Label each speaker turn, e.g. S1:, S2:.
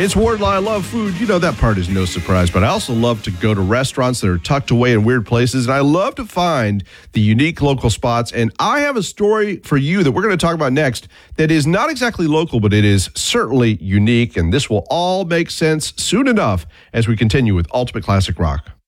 S1: It's Wardlaw. I love food. You know, that part is no surprise, but I also love to go to restaurants that are tucked away in weird places, and I love to find the unique local spots, and I have a story for you that we're going to talk about next that is not exactly local, but it is certainly unique, and this will all make sense soon enough as we continue with Ultimate Classic Rock.